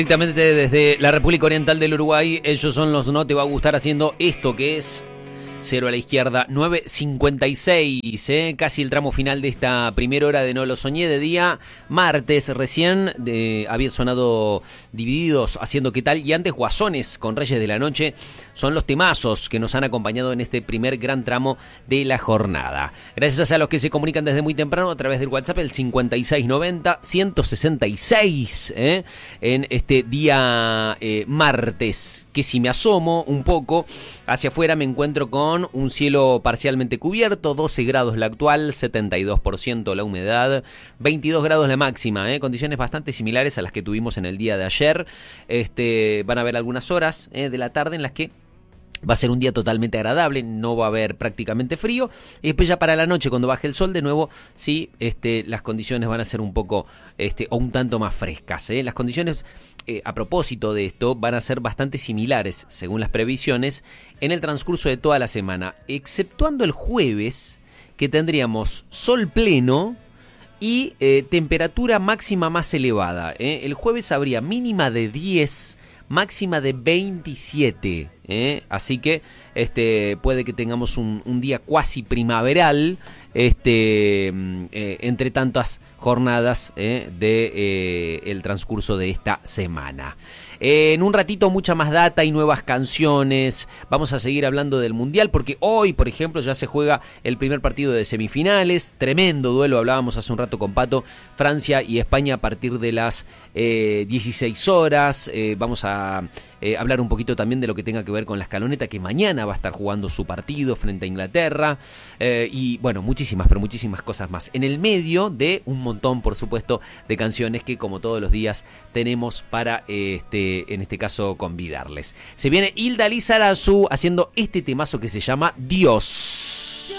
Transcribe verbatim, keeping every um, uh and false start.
Directamente desde la República Oriental del Uruguay, ellos son los No Te Va a Gustar haciendo esto que es Cero a la Izquierda, nueve cincuenta y seis, ¿eh? Casi el tramo final de esta primera hora de No Lo Soñé, de día martes recién. De, había sonado Divididos haciendo Qué Tal, y antes Guasones con Reyes de la Noche. Son los temazos que nos han acompañado en este primer gran tramo de la jornada. Gracias a los que se comunican desde muy temprano a través del WhatsApp, el cincuenta y seis noventa, ciento sesenta y seis, ¿eh? En este día eh, martes, que si me asomo un poco hacia afuera me encuentro con un cielo parcialmente cubierto, doce grados la actual, setenta y dos por ciento la humedad, veintidós grados la máxima, ¿eh? Condiciones bastante similares a las que tuvimos en el día de ayer. Este, van a haber algunas horas ¿eh? de la tarde en las que va a ser un día totalmente agradable, no va a haber prácticamente frío, y después ya para la noche, cuando baje el sol, de nuevo, sí, este, las condiciones van a ser un poco, este, o un tanto más frescas, ¿eh? Las condiciones, eh, a propósito de esto, van a ser bastante similares, según las previsiones, en el transcurso de toda la semana, exceptuando el jueves, que tendríamos sol pleno y eh, temperatura máxima más elevada, ¿eh? El jueves habría mínima de diez, máxima de veintisiete, ¿eh? Así que este puede que tengamos un, un día cuasi primaveral, este eh, entre tantas jornadas ¿eh? de eh, el transcurso de esta semana. Eh, en un ratito mucha más data y nuevas canciones. Vamos a seguir hablando del Mundial porque hoy, por ejemplo, ya se juega el primer partido de semifinales. Tremendo duelo, hablábamos hace un rato con Pato. Francia y España a partir de las eh, dieciséis horas. Eh, vamos a eh, hablar un poquito también de lo que tenga que ver con la escaloneta, que mañana va a estar jugando su partido frente a Inglaterra. Eh, y bueno, muchísimas, pero muchísimas cosas más. En el medio de un montón, por supuesto, de canciones que como todos los días tenemos para eh, este en este caso convidarles. Se viene Hilda Lizarazu haciendo este temazo que se llama Dios.